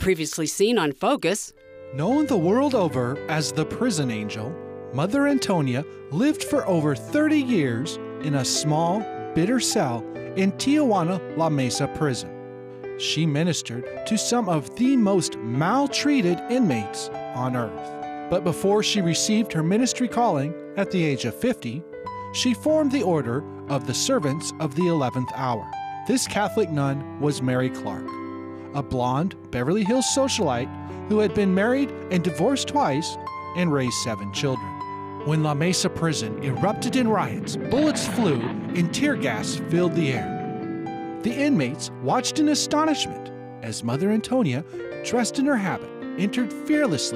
Previously seen on Focus. Known the world over as the prison angel, Mother Antonia lived for over 30 years in a small, bitter cell in Tijuana La Mesa prison. She ministered to some of the most maltreated inmates on earth. But before she received her ministry calling at the age of 50, she formed the Order of the Servants of the 11th Hour. This Catholic nun was Mary Clark, a blonde Beverly Hills socialite who had been married and divorced twice and raised 7 children. When La Mesa prison erupted in riots, bullets flew and tear gas filled the air. The inmates watched in astonishment as Mother Antonia, dressed in her habit, entered fearlessly